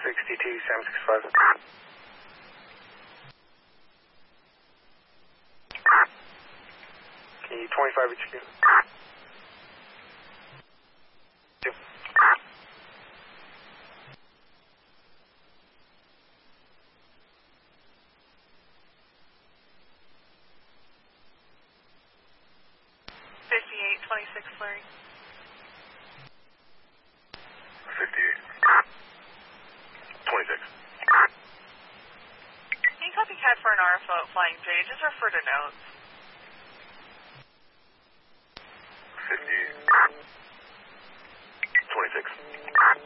62, 765. Can you 25 HQ? 2. 5826 Flurry. 58. 26. Can you copy CAD for an RFO at Flying J? Just refer to notes.